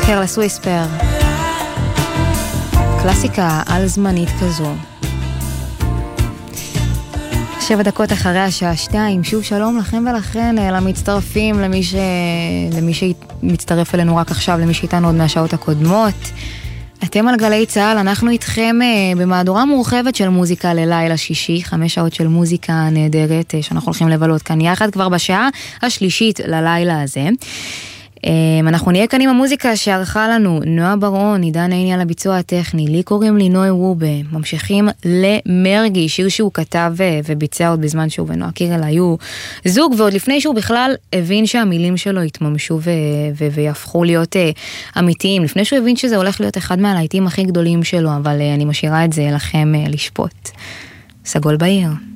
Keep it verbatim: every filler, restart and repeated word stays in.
קרלס וויספר, קלאסיקה על זמנית כזו. שבע דקות אחרי השעה שתיים, שוב שלום לכם ולכן, למצטרפים, למי, ש... למי שמצטרף אלינו רק עכשיו, למי שאיתנו עוד מהשעות הקודמות. אתם על גלי צהל, אנחנו איתכם במהדורה מורחבת של מוזיקה ללילה שישי, חמש שעות של מוזיקה נהדרת שאנחנו הולכים לבלות כאן יחד כבר בשעה השלישית ללילה הזה. אנחנו נהיה כאן עם המוזיקה שערכה לנו נועה ברון, עידן עיני על הביצוע הטכני, לי קוראים לי נוי וובה, ממשיכים למרגי, שיר שהוא כתב וביצע עוד בזמן שהוא ונועה קירל היו זוג, ועוד לפני שהוא בכלל הבין שהמילים שלו יתממשו ו- ו- ויהפכו להיות אמיתיים, לפני שהוא הבין שזה הולך להיות אחד מהלהיטים הכי גדולים שלו, אבל אני משאירה את זה לכם לשפוט. סגול בעיר.